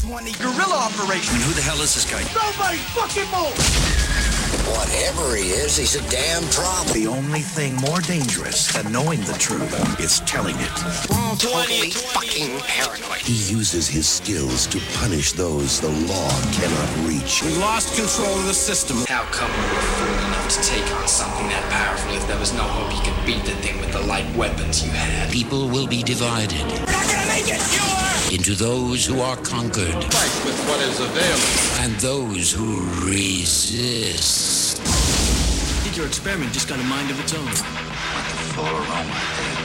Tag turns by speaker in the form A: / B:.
A: 420 guerrilla operation.
B: And who the hell is this guy?
A: Nobody fucking move!
C: Whatever he is, he's a damn problem.
B: The only thing more dangerous than knowing the truth is telling it.
C: Totally fucking paranoid.
D: He uses his skills to punish those the law cannot reach.
E: We lost control of the system.
F: How come you were fool enough to take on something that powerful if there was no hope you could beat the thing with the light weapons you had?
G: People will be divided.
A: We're not gonna make it! You are!
G: Into those who are conquered.
E: Fight with what is available.
G: And those who resist.
H: I think your experiment just got a mind of its own.
B: What the full aroma?